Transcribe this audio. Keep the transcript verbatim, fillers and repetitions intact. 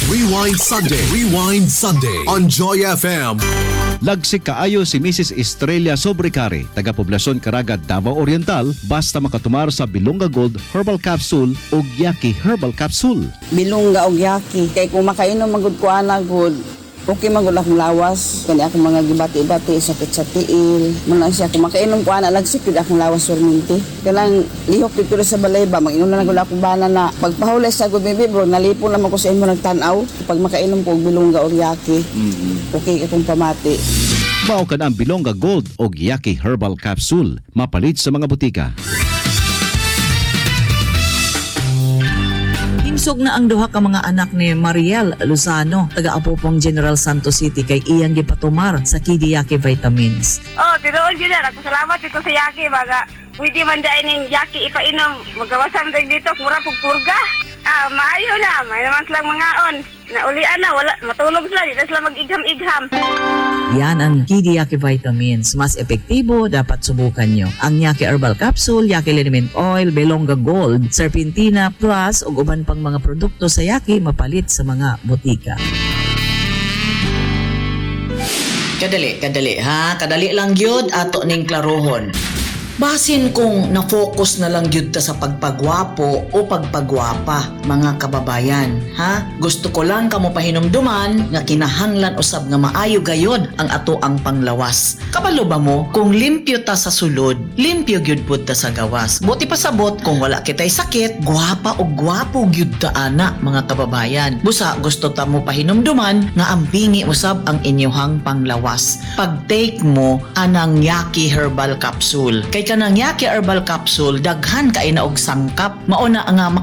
Rewind Sunday. Rewind Sunday on Joy F M. Lagsik kaayo si Missus Estrella Sobrecare, taga-poblasyon Caraga, Davao Oriental, basta makatumar sa Bilonga Gold Herbal Capsule o Yaki Herbal Capsule. Bilonga og yaki kay kung makainom magud ko ana gud okay magud akong lawas kani akong mga gibati-bati sakit sa tiil man lang siya kung makainom ko ana lagsik gud akong lawas surminti kanang lihok dito sa balay ba mag-inom na gud akong bana na pagpahulay sa gud baby bro nalipon naman ko sa imo nagtan-aw pag makainom ko og bilonga og yaki mm-hmm. okay akong pamati. Mao kan ang Bilonga Gold o Yaki Herbal Capsule mapalit sa mga butika. Himsog na ang duha ka mga anak ni Mariel Lozano, taga-Apopong General Santos City kay iyang gipatumar sa Kidi Yaki Vitamins. Oh, tinuod yun na. Salamat dito sa Yaki. Baga, pwede man dahil ng Yaki ipainom. Magawasan din dito, mura pugpurga. Ah, maayo na. May naman silang mga on. Naulian na, wala, matulog sila. Dito sila mag-igham-igham. Yan ang Kidi Yaki Vitamins. Mas epektibo, dapat subukan nyo. Ang Yaki Herbal Capsule, Yaki Liniment Oil, Bilonga Gold, Serpentina Plus ug uban pang mga produkto sa Yaki mapalit sa mga butika. Kadali, kadali ha. Kadali lang yun ato ning klarohon. Basin kung na-focus na lang yun ta sa pagpagwapo o pagpagwapa, mga kababayan, ha? Gusto ko lang kamo pahinumduman nga kinahanglan usab nga maayo gayod ang ato ang panglawas. Kabalo ba mo, kung limpyo ta sa sulod, limpyo gyud pud ta sa gawas. Buti pa sabot kung wala kitay sakit, gwapa o gwapo gyud ta ana, mga kababayan. Busa gusto ta mo pahinumduman nga ambingi usab ang inyohang panglawas. Pag-take mo anang Yaki Herbal Capsule. Kay kanang Yaki Herbal Capsule daghan kay na og sangkap, mao na nga